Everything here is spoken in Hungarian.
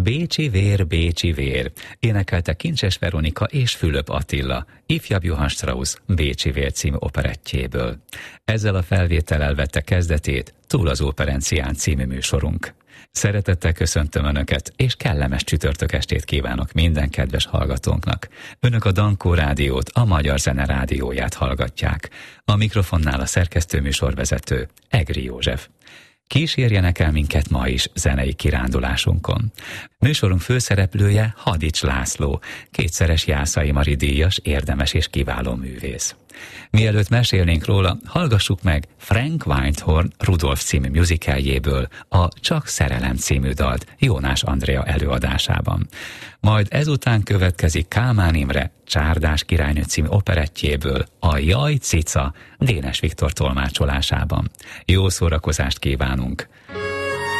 Bécsi vér, énekelte Kincses Veronika és Fülöp Attila, ifjabb Johann Strauss Bécsi vér című operettjéből. Ezzel a felvétellel vette kezdetét Túl az Óperencián című műsorunk. Szeretettel köszöntöm Önöket, és kellemes csütörtök estét kívánok minden kedves hallgatónknak. Önök a Dankó Rádiót, a Magyar Zene Rádióját hallgatják. A mikrofonnál a szerkesztőműsorvezető Egri József. Kísérjenek el minket ma is zenei kirándulásunkon. Műsorunk főszereplője Hadics László, kétszeres Jászai Mari díjas, érdemes és kiváló művész. Mielőtt mesélnénk róla, hallgassuk meg Frank Windhorn Rudolf című musicaljéből a Csak szerelem című dalt Jónás Andrea előadásában. Majd ezután következik Kálmán Imre Csárdás királynő című operettjéből a Jaj cica Dénes Viktor tolmácsolásában. Jó szórakozást kívánunk!